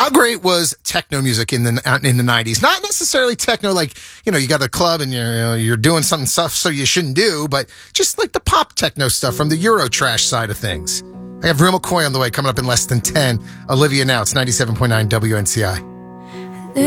How great was techno music in the 90s? Not necessarily techno like, you got a club and you're doing something stuff so you shouldn't do, but just like the pop techno stuff from the Euro trash side of things. I have Real McCoy on the way coming up in less than 10. Olivia now. It's 97.9 WNCI.